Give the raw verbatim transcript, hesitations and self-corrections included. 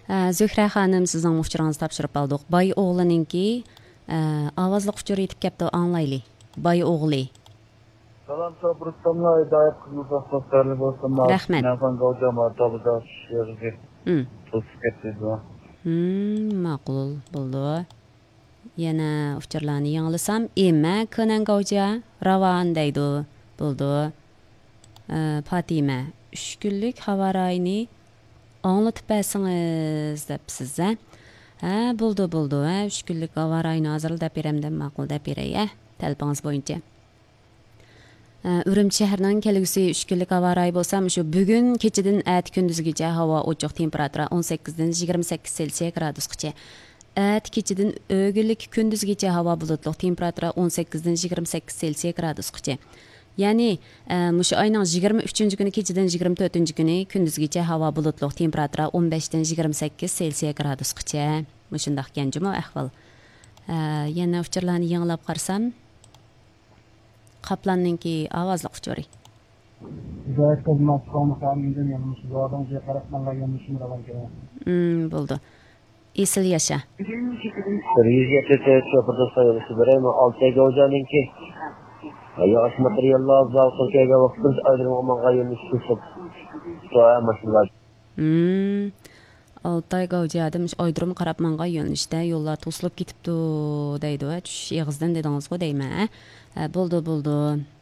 Zühre Hanım sizning uçuruğunuzu topshirib oldik. Boy o'g'lininki ovozli uçuru yetib kelibdi, anglayli. Boy o'g'li. Salam sabrsızlanma hidayet kızılsa sosyallik olsun. Rahmet. Nafan kavcama tabuda şişirdi. Hmm. Tutup getirdi. Hmm, ma'qul bo'ldi. Yana uçurlarni yangilasam, Emma Konan Gavja Ravan deydi. Bo'ldi. Fatima, uch kunlik havo rayini anlatib bersangiz debsiz. Ha, bo'ldi, bo'ldi. Ha, uch kunlik havo rayini hozirlab beramdan ma'qul deb beray, ha, telefoningiz bo'yicha. Urumchi shahrining kelgusi uch kunlik havo rayi bo'lsam, shu bugun kechadan at kunduzgacha havo ochiq, temperatura o'n sakkizdan yigirma sakkiz Selsiya gradusgacha. At kechadan o'g'illik kunduzgacha havo bulutli, temperatura o'n sakkizdan yigirma sakkiz Selsiya gradusgacha. Ya'ni, mushu oyning yigirma uchinchi kuni kechadan yigirma to'rtinchi kuni kunduzgacha havo bulutli, temperatura o'n beshdan yigirma sakkiz Selsiya gradusgacha. Mushundaq ekan ahvol. Yana uchurlarni yanglab qarasam, Qaplanninki ovozli uchuri. Hidayet kızılması komutanından yanlış bu adam diye karakterler yanlış mı ravan kerak. Hmm, bo'ldi. Esil yasha. Riziye tete çöpürde sayılısı vereyim. Altıya hocanınki. Yaş materyallar zavkı kege vakıtız aydırım olmağa yanlış kısıp. Soya maşınlar. Hmm. Altay Gavjadim oydirim qarab manga yo'nalishda yo'llar to'silib ketibdi deydi. Tush yig'izdan dedingiz-ku deyman. Bo'ldi, bo'ldi.